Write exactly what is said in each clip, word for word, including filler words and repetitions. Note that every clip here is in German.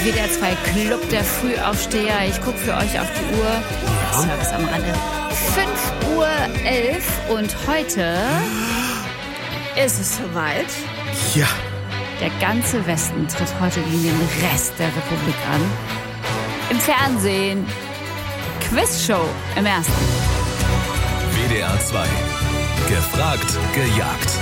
W D R zwei Club der Frühaufsteher. Ich gucke für euch auf die Uhr. Ja. Service am Rande. fünf Uhr elf und heute ist es soweit. Ja. Der ganze Westen tritt heute gegen den Rest der Republik an. Im Fernsehen. Quizshow im Ersten. W D R zwei. Gefragt, gejagt.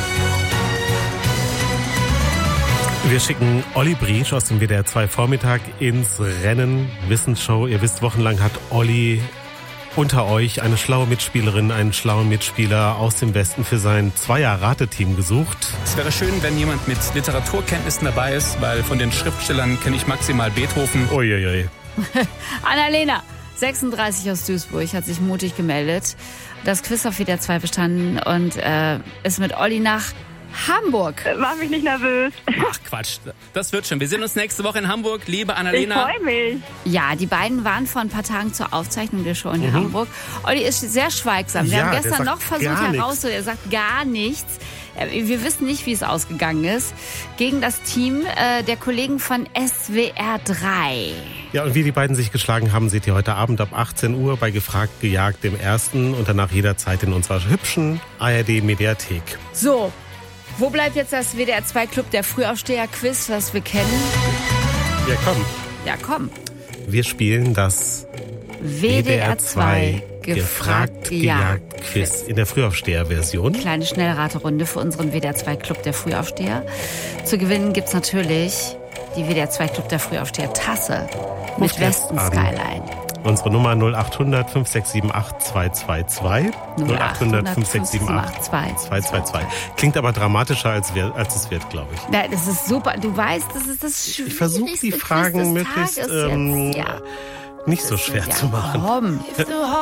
Wir schicken Olli Briesch aus dem W D R zwei Vormittag ins Rennen. Wissensshow. Ihr wisst, wochenlang hat Olli unter euch eine schlaue Mitspielerin, einen schlauen Mitspieler aus dem Westen für sein Zweier-Rateteam gesucht. Es wäre schön, wenn jemand mit Literaturkenntnissen dabei ist, weil von den Schriftstellern kenne ich maximal Beethoven. Uiuiui. Annalena, sechsunddreißig aus Duisburg, hat sich mutig gemeldet. Das Quiz auf W D R zwei bestanden und äh, ist mit Olli nach Hamburg. Mach mich nicht nervös. Ach Quatsch, das wird schon. Wir sehen uns nächste Woche in Hamburg, liebe Annalena. Ich freue mich. Ja, die beiden waren vor ein paar Tagen zur Aufzeichnung der Show in mhm. Hamburg. Olli ist sehr schweigsam. Wir ja, haben gestern noch versucht herauszufinden, er sagt gar nichts. Wir wissen nicht, wie es ausgegangen ist. Gegen das Team äh, der Kollegen von S W R drei. Ja, und wie die beiden sich geschlagen haben, seht ihr heute Abend ab achtzehn Uhr bei Gefragt, gejagt, dem Ersten und danach jederzeit in unserer hübschen A R D-Mediathek. So, wo bleibt jetzt das W D R zwei Club der Frühaufsteher-Quiz, was wir kennen? Ja, komm. Ja, komm. Wir spielen das W D R zwei Gefragt, gejagt Quiz in der Frühaufsteher-Version. Kleine Schnellraterunde für unseren W D R zwei Club der Frühaufsteher. Zu gewinnen gibt's natürlich die W D R zwei Club der Frühaufsteher Tasse mit Westen Skyline. Unsere Nummer null acht hundert fünf sechs sieben acht zwei zwei zwei. null acht hundert fünf sechs sieben acht zwei zwei zwei. Klingt aber dramatischer, als, wir, als es wird, glaube ich. Ja, das ist super. Du weißt, das ist das Schwierigste. Ich versuche die Fragen möglichst ähm, ja. nicht so schwer ja, zu machen. Komm.